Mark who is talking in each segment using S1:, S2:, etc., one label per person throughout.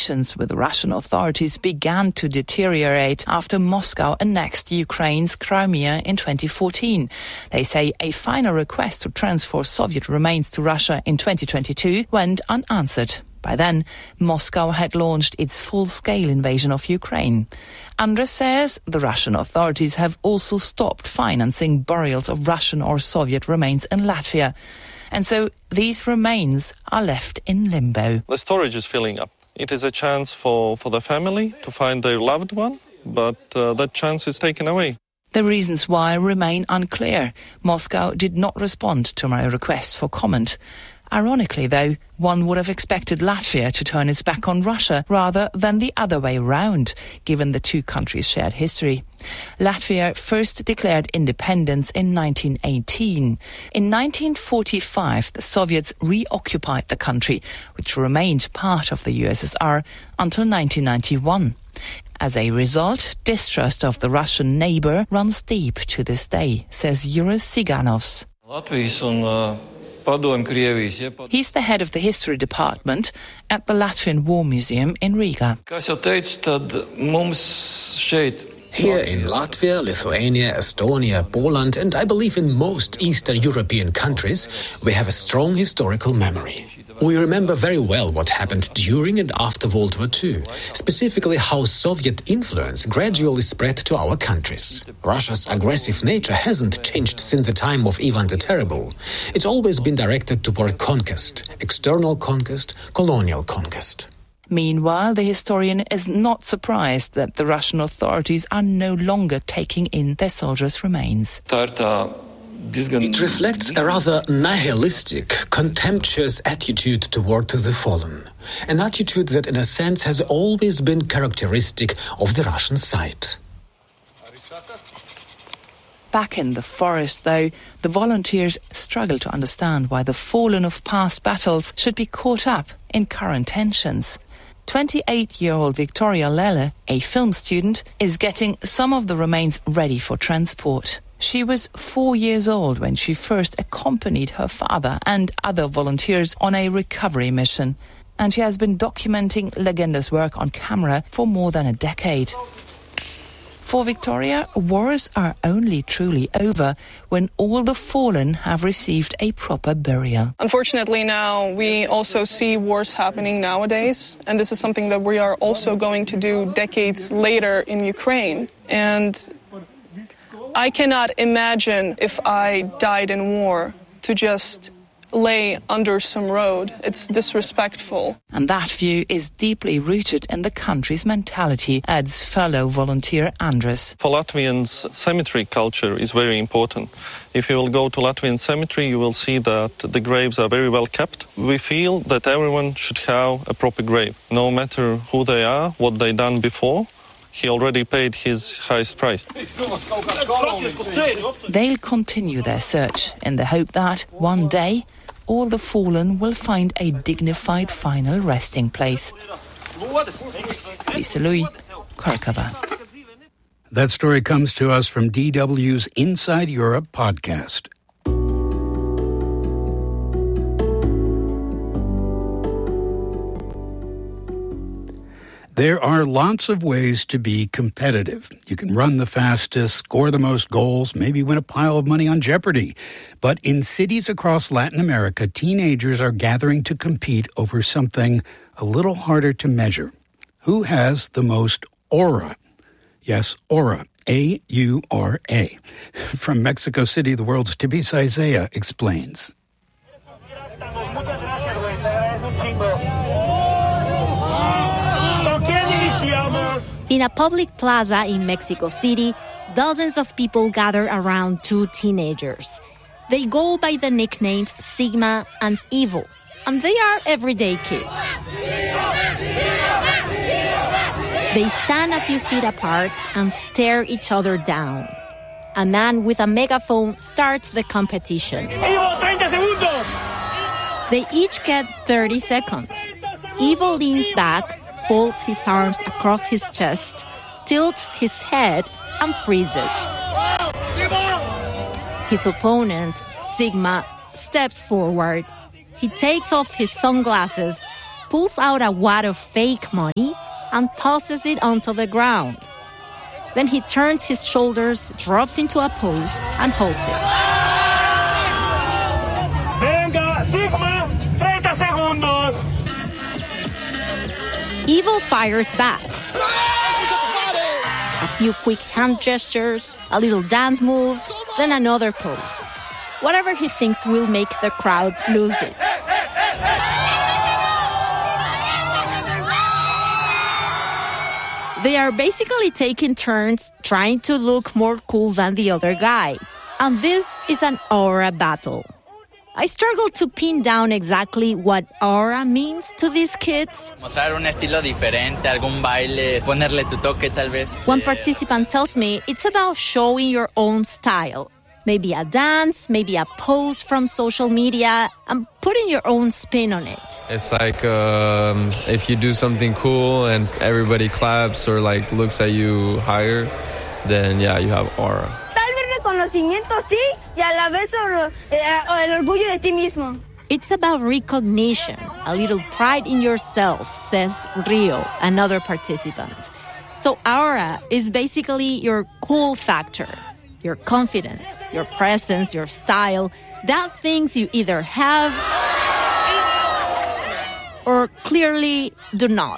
S1: relations with the Russian authorities began to deteriorate after Moscow annexed Ukraine's Crimea in 2014. They say a final request to transfer Soviet remains to Russia in 2022 went unanswered. By then, Moscow had launched its full-scale invasion of Ukraine. Andres says the Russian authorities have also stopped financing burials of Russian or Soviet remains in Latvia. And so these remains are left in limbo.
S2: The storage is filling up. It is a chance for the family to find their loved one, but that chance is taken away.
S1: The reasons why remain unclear. Moscow did not respond to my request for comment. Ironically, though, one would have expected Latvia to turn its back on Russia rather than the other way round, given the two countries' shared history. Latvia first declared independence in 1918. In 1945, the Soviets reoccupied the country, which remained part of the USSR until 1991. As a result, distrust of the Russian neighbour runs deep to this day, says Juris Siganovs. He's the head of the history department at the Latvian War Museum in Riga.
S3: Here in Latvia, Lithuania, Estonia, Poland, and I believe in most Eastern European countries, we have a strong historical memory. We remember very well what happened during and after World War II, specifically how Soviet influence gradually spread to our countries. Russia's aggressive nature hasn't changed since the time of Ivan the Terrible. It's always been directed toward conquest, external conquest, colonial conquest.
S1: Meanwhile, the historian is not surprised that the Russian authorities are no longer taking in their soldiers' remains.
S3: It reflects a rather nihilistic, contemptuous attitude toward the fallen. An attitude that, in a sense, has always been characteristic of the Russian side.
S1: Back in the forest, though, the volunteers struggle to understand why the fallen of past battles should be caught up in current tensions. 28-year-old Victoria Lele, a film student, is getting some of the remains ready for transport. She was 4 years old when she first accompanied her father and other volunteers on a recovery mission, and she has been documenting Legenda's work on camera for more than a decade. For Victoria, wars are only truly over when all the fallen have received a proper burial.
S4: Unfortunately, now we also see wars happening nowadays, and this is something that we are also going to do decades later in Ukraine. And I cannot imagine if I died in war to just lay under some road. It's disrespectful.
S1: And that view is deeply rooted in the country's mentality, adds fellow volunteer Andres.
S2: For Latvians, cemetery culture is very important. If you will go to Latvian cemetery, you will see that the graves are very well kept. We feel that everyone should have a proper grave, no matter who they are, what they done before. He already paid his highest price.
S1: They'll continue their search in the hope that one day all the fallen will find a dignified final resting place. Lisa Louis, Kharkova.
S5: That story comes to us from DW's Inside Europe podcast. There are lots of ways to be competitive. You can run the fastest, score the most goals, maybe win a pile of money on Jeopardy. But in cities across Latin America, teenagers are gathering to compete over something a little harder to measure. Who has the most aura? Yes, aura. A-U-R-A. From Mexico City, the world's Tibisa Isaiah explains.
S6: In a public plaza in Mexico City, dozens of people gather around two teenagers. They go by the nicknames Sigma and Evo, and they are everyday kids. They stand a few feet apart and stare each other down. A man with a megaphone starts the competition. They each get 30 seconds. Evo leans back, folds his arms across his chest, tilts his head, and freezes. His opponent, Sigma, steps forward. He takes off his sunglasses, pulls out a wad of fake money and tosses it onto the ground. Then he turns his shoulders, drops into a pose, and holds it.
S7: Venga, Sigma, 30 segundos.
S6: Ivo fires back. A few quick hand gestures, a little dance move, then another pose. Whatever he thinks will make the crowd lose it. They are basically taking turns trying to look more cool than the other guy. And this is an aura battle. I struggle to pin down exactly what aura means to these kids.
S8: Mostrar un estilo diferente, algún baile, ponerle tu toque tal vez.
S6: One participant tells me it's about showing your own style. Maybe a dance, maybe a pose from social media, and putting your own spin on it.
S9: It's like if you do something cool and everybody claps or like looks at you higher, then yeah, you have aura.
S10: Reconocimiento, sí, y a la vez el orgullo de ti mismo.
S6: It's about recognition, a little pride in yourself, says Rio, another participant. So aura is basically your cool factor. Your confidence, your presence, your style, that things you either have or clearly do not.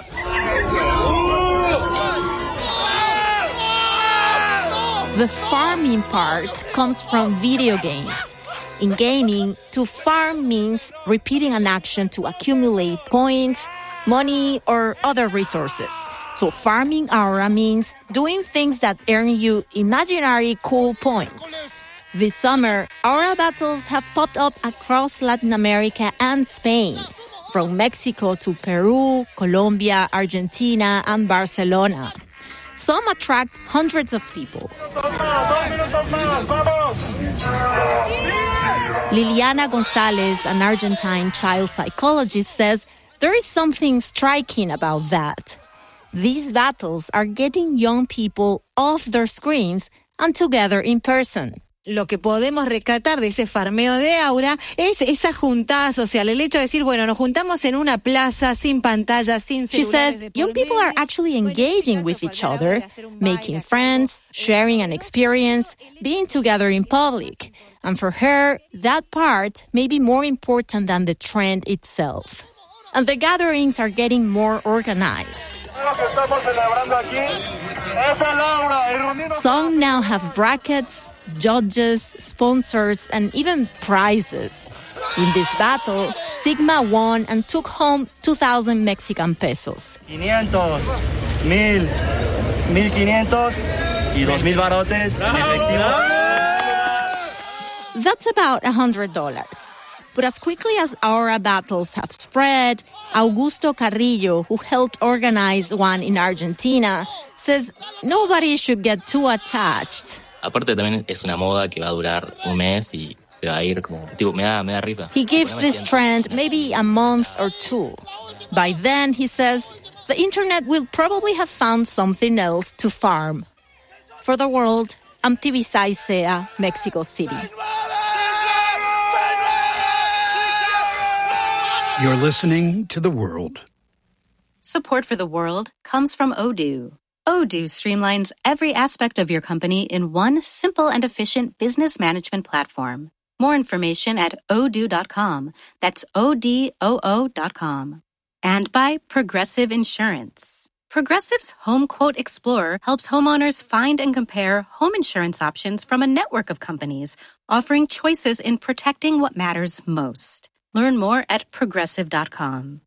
S6: The farming part comes from video games. In gaming, to farm means repeating an action to accumulate points, money, or other resources. So farming aura means doing things that earn you imaginary cool points. This summer, aura battles have popped up across Latin America and Spain, from Mexico to Peru, Colombia, Argentina, and Barcelona. Some attract hundreds of people. Liliana Gonzalez, an Argentine child psychologist, says there is something striking about that. These battles are getting young people off their screens and together in person.
S11: Lo que podemos rescatar de ese farmeo de aura es esa juntada social, el hecho de decir, bueno, nos juntamos en una plaza sin pantallas, sin celulares.
S6: She says young people are actually engaging with each other, making friends, sharing an experience, being together in public. And for her, that part may be more important than the trend itself. And the gatherings are getting more organized. Some now have brackets, judges, sponsors, and even prizes. In this battle, Sigma won and took home 2,000 Mexican pesos.
S7: 500, 1,000, 1,500 y 2,000 barotes en efectivo.
S6: That's about $100. But as quickly as aura battles have spread, Augusto Carrillo, who helped organize one in Argentina, says nobody should get too attached.
S8: Aparte también es una moda que va a durar un mes y se va a ir como tipo me da risa.
S6: He gives this trend maybe a month or two. By then, he says, the internet will probably have found something else to farm. For the world, I'm Tibisay Sea, Mexico City.
S5: You're listening to The World.
S12: Support for The World comes from Odoo. Odoo streamlines every aspect of your company in one simple and efficient business management platform. More information at odoo.com. That's ODOO.com. And by Progressive Insurance. Progressive's Home Quote Explorer helps homeowners find and compare home insurance options from a network of companies, offering choices in protecting what matters most. Learn more at Progressive.com.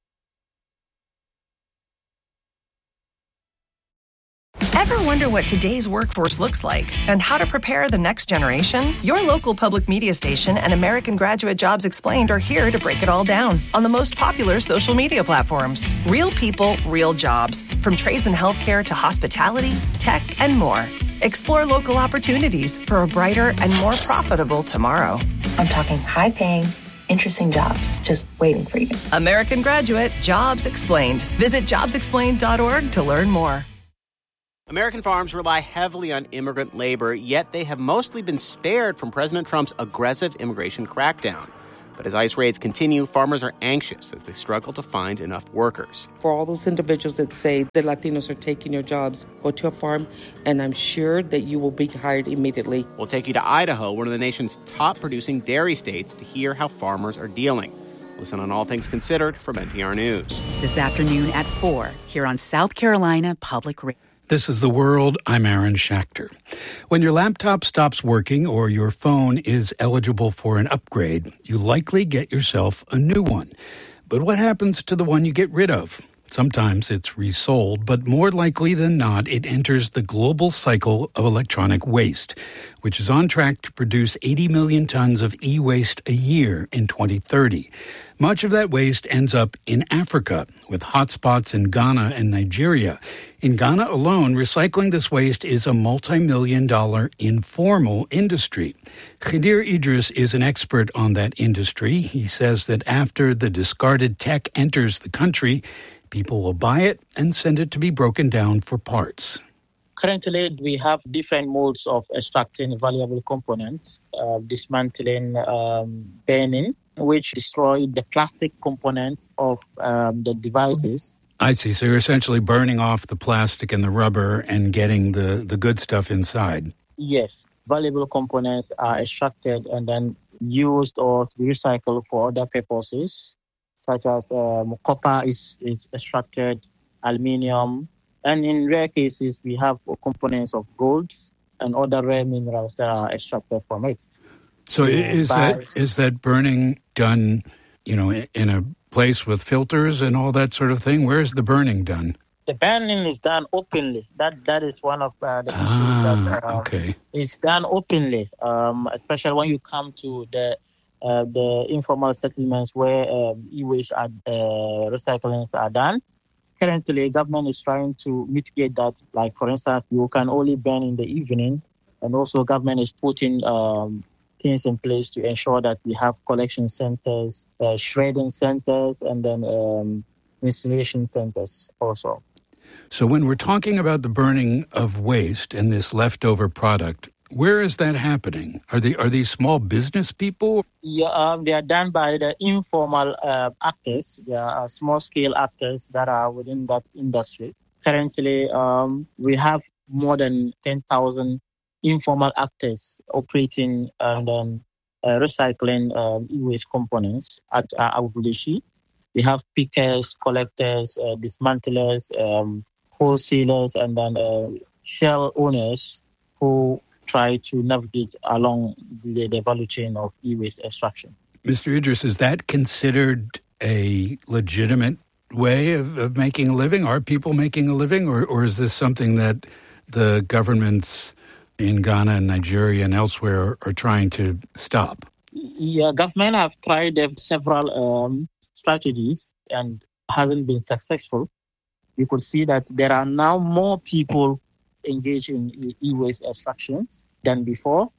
S13: Ever wonder what today's workforce looks like and how to prepare the next generation? Your local public media station and American Graduate Jobs Explained are here to break it all down on the most popular social media platforms. Real people, real jobs, from trades and healthcare to hospitality, tech, and more. Explore local opportunities for a brighter and more profitable tomorrow.
S14: I'm talking high-paying, interesting jobs just waiting for you.
S13: American Graduate Jobs Explained. Visit jobsexplained.org to learn more.
S15: American farms rely heavily on immigrant labor, yet they have mostly been spared from President Trump's aggressive immigration crackdown. But as ICE raids continue, farmers are anxious as they struggle to find enough workers.
S16: For all those individuals that say the Latinos are taking your jobs, go to a farm, and I'm sure that you will be hired immediately.
S15: We'll take you to Idaho, one of the nation's top producing dairy states, to hear how farmers are dealing. Listen on All Things Considered from NPR News.
S17: This afternoon at 4 here on South Carolina Public Radio.
S5: This is The World. I'm Aaron Schachter. When your laptop stops working or your phone is eligible for an upgrade, you likely get yourself a new one. But what happens to the one you get rid of? Sometimes it's resold, but more likely than not, it enters the global cycle of electronic waste, which is on track to produce 80 million tons of e-waste a year in 2030. Much of that waste ends up in Africa, with hotspots in Ghana and Nigeria. In Ghana alone, recycling this waste is a multi-million-dollar informal industry. Khadir Idris is an expert on that industry. He says that after the discarded tech enters the country, people will buy it and send it to be broken down for parts.
S18: Currently, we have different modes of extracting valuable components, dismantling, burning, which destroy the plastic components of the devices.
S5: I see. So you're essentially burning off the plastic and the rubber and getting the good stuff inside.
S18: Yes. Valuable components are extracted and then used or recycled for other purposes, such as copper is extracted, aluminium, and in rare cases, we have components of gold and other rare minerals that are extracted from it.
S5: So is that burning done, in a place with filters and all that sort of thing? Where is the burning done?
S18: The burning is done openly. That is one of the issues that
S5: okay.
S18: It's done openly, especially when you come to the informal settlements where e-waste recyclings are done. Currently, government is trying to mitigate that. Like, for instance, you can only burn in the evening, and also government is putting things in place to ensure that we have collection centers, shredding centers, and then incineration centers also.
S5: So when we're talking about the burning of waste and this leftover product, where is that happening? Are these small business people?
S18: Yeah, they are done by the informal actors. They are small-scale actors that are within that industry. Currently, we have more than 10,000 informal actors operating and recycling e-waste components at Abubuleshi. We have pickers, collectors, dismantlers, wholesalers, and then shell owners who try to navigate along the value chain of e-waste extraction.
S5: Mr. Idris, is that considered a legitimate way of making a living? Are people making a living, or is this something that the governments in Ghana and Nigeria and elsewhere are trying to stop?
S18: Yeah, government have tried several strategies and hasn't been successful. You could see that there are now more people engaged in e-waste extractions than before.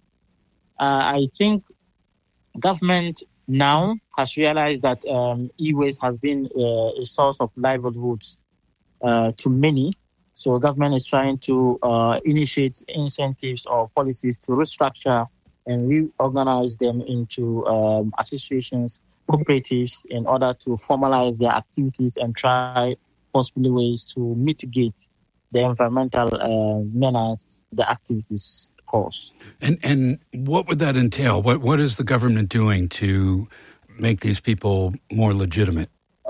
S18: I think government now has realized that e-waste has been a source of livelihoods to many. So government is trying to initiate incentives or policies to restructure and reorganize them into associations, cooperatives, in order to formalize their activities and try possibly ways to mitigate the environmental menace the activities cause.
S5: And what would that entail? What is the government doing to make these people more legitimate?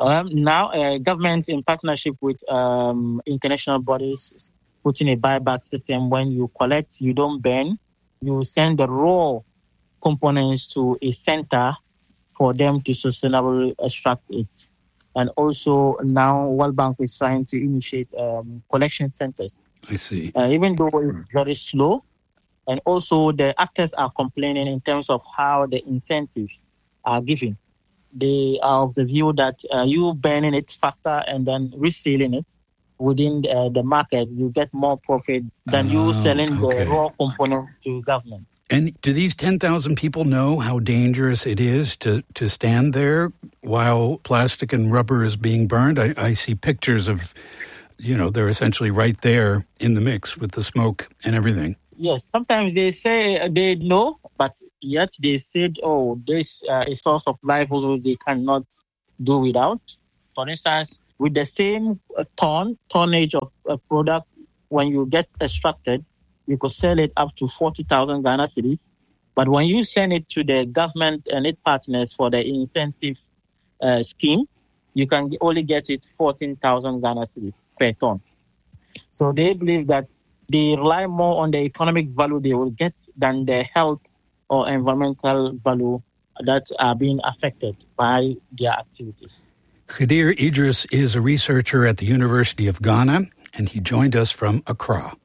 S18: Now, government in partnership with international bodies putting a buyback system. When you collect, you don't burn. You send the raw components to a center for them to sustainably extract it. And also now World Bank is trying to initiate collection centers.
S5: I see.
S18: Even though it's very slow. And also the actors are complaining in terms of how the incentives are given. They are of the view that you burning it faster and then reselling it within the market, you get more profit than you selling the raw components to government.
S5: And do these 10,000 people know how dangerous it is to stand there while plastic and rubber is being burned? I see pictures of, they're essentially right there in the mix with the smoke and everything.
S18: Yes, sometimes they say they know, but yet they said, this a source of livelihood they cannot do without. For instance, with the same tonnage of product, when you get extracted, you could sell it up to 40,000 Ghana cedis. But when you send it to the government and its partners for the incentive scheme, you can only get it 14,000 Ghana cedis per ton. So they believe that they rely more on the economic value they will get than the health or environmental value that are being affected by their activities.
S5: Khadir Idris is a researcher at the University of Ghana, and he joined us from Accra.